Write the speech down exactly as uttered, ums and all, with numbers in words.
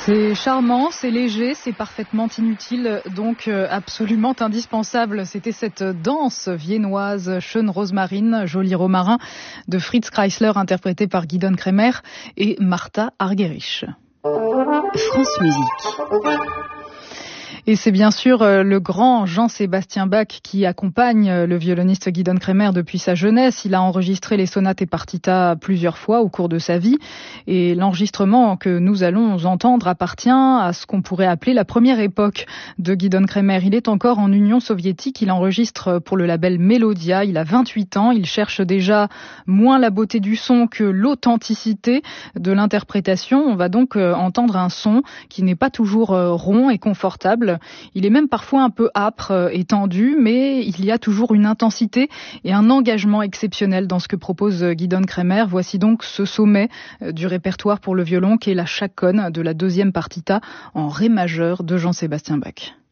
C'est charmant, c'est léger, c'est parfaitement inutile, donc euh, absolument indispensable. C'était cette danse viennoise Schöne Rosmarin, Joli Romarin de Fritz Kreisler, interprétée par Gidon Kremer et Martha Argerich. France Musique. Et c'est bien sûr le grand Jean-Sébastien Bach qui accompagne le violoniste Gidon Kremer depuis sa jeunesse. Il a enregistré les sonates et partitas plusieurs fois au cours de sa vie. Et l'enregistrement que nous allons entendre appartient à ce qu'on pourrait appeler la première époque de Gidon Kremer. Il est encore en Union soviétique. Il enregistre pour le label Melodia. Il a vingt-huit ans. Il cherche déjà moins la beauté du son que l'authenticité de l'interprétation. On va donc entendre un son qui n'est pas toujours rond et confortable. Il est même parfois un peu âpre et tendu, mais il y a toujours une intensité et un engagement exceptionnel dans ce que propose Gidon Kremer. Voici donc ce sommet du répertoire pour le violon qui est la chaconne de la deuxième partita en ré majeur de Jean-Sébastien Bach.